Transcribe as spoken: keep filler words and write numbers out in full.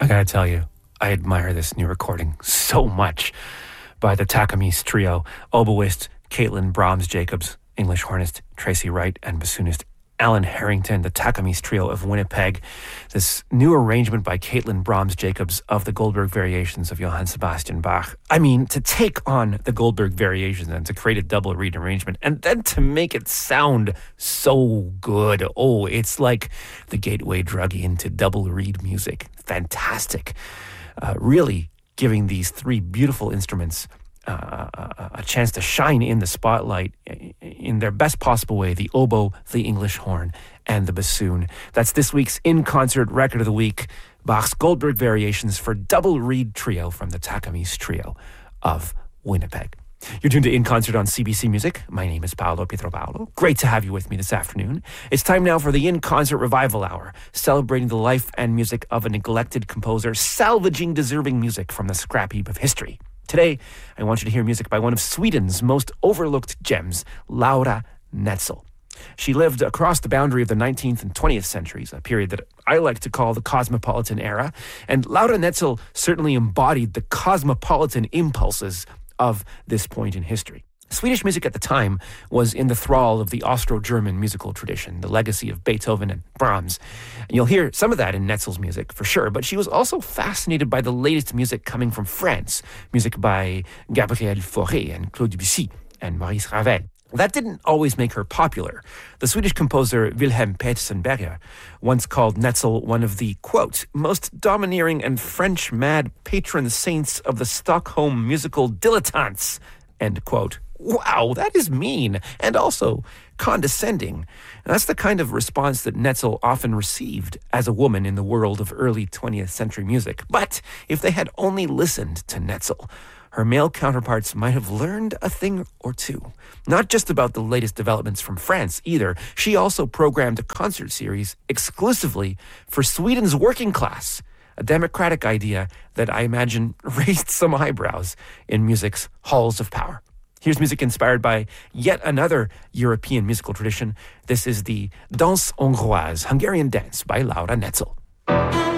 I gotta tell you, I admire this new recording so much by the Takamis Trio, oboist Caitlin Brahms-Jacobs, English hornist Tracy Wright, and bassoonist Alan Harrington, the Takamis Trio of Winnipeg. This new arrangement by Caitlin Brahms-Jacobs of the Goldberg Variations of Johann Sebastian Bach. I mean, to take on the Goldberg Variations and to create a double reed arrangement and then to make it sound so good. Oh, it's like the gateway drug into double reed music. Fantastic. Uh, really giving these three beautiful instruments Uh, a, a chance to shine in the spotlight in their best possible way, the oboe, the English horn, and the bassoon. That's this week's In-Concert Record of the Week, Bach's Goldberg Variations for Double Reed Trio from the Takamis Trio of Winnipeg. You're tuned to In Concert on C B C Music. My name is Paolo Pietropaolo. Great to have you with me this afternoon. It's time now for the In Concert Revival Hour, celebrating the life and music of a neglected composer, salvaging deserving music from the scrap heap of history. Today, I want you to hear music by one of Sweden's most overlooked gems, Laura Netzel. She lived across the boundary of the nineteenth and twentieth centuries, a period that I like to call the cosmopolitan era, and Laura Netzel certainly embodied the cosmopolitan impulses of this point in history. Swedish music at the time was in the thrall of the Austro-German musical tradition, the legacy of Beethoven and Brahms. And you'll hear some of that in Netzel's music, for sure, but she was also fascinated by the latest music coming from France, music by Gabriel Fauré and Claude Debussy and Maurice Ravel. That didn't always make her popular. The Swedish composer Wilhelm Petersen Berger once called Netzel one of the, quote, most domineering and French-mad patron saints of the Stockholm musical dilettantes, end quote. Wow, that is mean and also condescending. That's the kind of response that Netzel often received as a woman in the world of early twentieth century music. But if they had only listened to Netzel, her male counterparts might have learned a thing or two. Not just about the latest developments from France either. She also programmed a concert series exclusively for Sweden's working class, a democratic idea that I imagine raised some eyebrows in music's halls of power. Here's music inspired by yet another European musical tradition. This is the Danse Hongroise, Hungarian dance by Laura Netzel.